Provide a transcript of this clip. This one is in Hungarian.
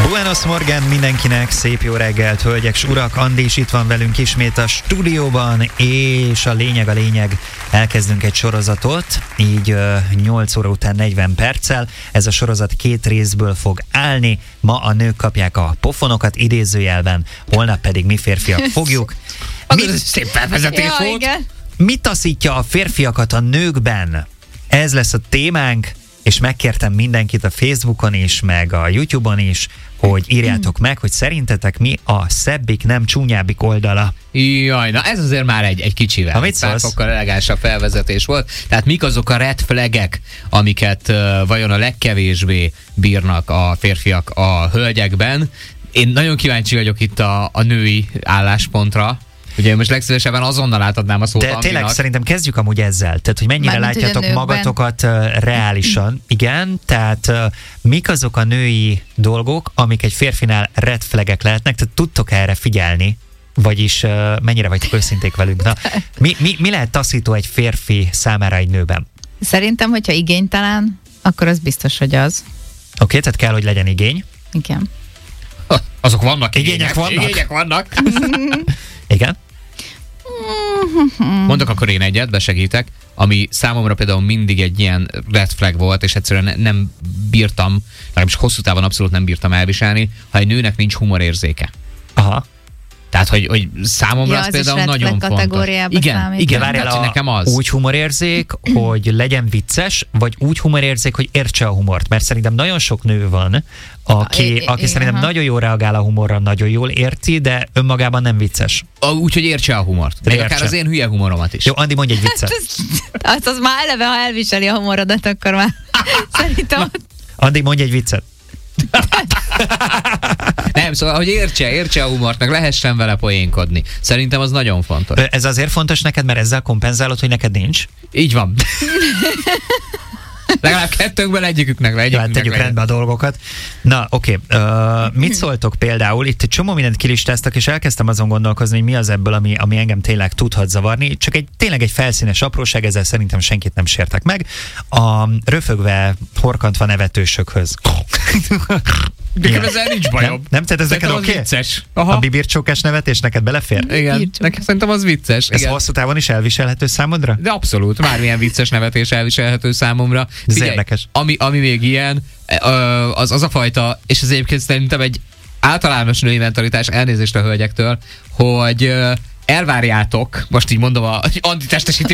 Buenos Morgan mindenkinek, szép jó reggelt, hölgyek s urak, Andi is itt van velünk ismét a stúdióban, és a lényeg, elkezdünk egy sorozatot, így 8 óra után 40 perccel, ez a sorozat 2 részből fog állni, ma a nők kapják a pofonokat idézőjelben, holnap pedig mi férfiak fogjuk. Szép felvezetés volt. Igen. Mi taszítja a férfiakat a nőkben? Ez lesz a témánk, és megkértem mindenkit a Facebookon is, meg a YouTube-on is, hogy írjátok meg, hogy szerintetek mi a szebbik, nem csúnyábbik oldala. Jaj, na ez azért már egy kicsivel. Mit szólsz? Sokkal elegánsabb felvezetés volt. Tehát mik azok a red flagek, amiket vajon a legkevésbé bírnak a férfiak a hölgyekben? Én nagyon kíváncsi vagyok itt a női álláspontra. Ugye most legszívesebben azonnal átadnám a szót De Andinak. tényleg szerintem kezdjük amúgy ezzel. Tehát, hogy mennyire Mármint, hogy a látjátok nőkben. magatokat reálisan. Igen, tehát mik azok a női dolgok, amik egy férfinál red flagek lehetnek, tehát tudtok erre figyelni? Vagyis mennyire vagytok őszinték velünk? Na, mi lehet taszító egy férfi számára egy nőben? Szerintem, hogyha igénytelen, akkor az biztos, hogy az. Oké, tehát kell, hogy legyen igény. Igen. Azok vannak. Igények vannak? Igények vannak. Igen. Mondok akkor én egyet, besegítek, ami számomra például mindig egy ilyen red flag volt, és egyszerűen nem bírtam, legalábbis hosszú távon abszolút nem bírtam elviselni, ha egy nőnek nincs humorérzéke. Aha. Tehát, hogy számomra Ja, az az például is red nagyon flag fontos. kategóriába Igen, számít. igen, Várjál, tehát, hogy nekem az. úgy humorérzék, hogy legyen vicces, vagy úgy humorérzék, hogy értse a humort. Mert szerintem nagyon sok nő van, aki szerintem aha. nagyon jól reagál a humorra, nagyon jól érti, de önmagában nem vicces. Úgyhogy értse a humort. Még Értse. akár az én hülye humoromat is. Jó, Andi, mondj egy viccet. Az már eleve, ha elviseli a humorodat, akkor már szerintem... Andi, mondj egy viccet. Nem, szóval, hogy értse a humort, meg lehessen vele poénkodni. Szerintem az nagyon fontos. Ez azért fontos neked, mert ezzel kompenzálod, hogy neked nincs. Így van. Legalább kettőnkből egyiküknek Jó, hát tegyük rendbe a dolgokat. Na, oké. Mit szóltok például? Itt egy csomó mindent kilistáztak, és elkezdtem azon gondolkozni, hogy mi az ebből, ami engem tényleg tudhat zavarni. Csak tényleg egy felszínes apróság, ezzel szerintem senkit nem sértek meg. A röfögve, horkantva nevetősökhöz. Nekem ezzel nincs bajom. Nem? Tehát ez neked Szerintem az oké? vicces. A Aha. bibircsókás nevetés neked belefér? Igen, nekem szerintem az vicces. Ez Igen. hosszú távon is elviselhető számodra? De abszolút, bármilyen vicces nevetés elviselhető számomra. Ez Figyelj, érdekes. ami még ilyen, az a fajta, és ez egyébként szerintem egy általános női mentalitás, elnézést a hölgyektől, hogy elvárjátok, most így mondom, a antitestesíti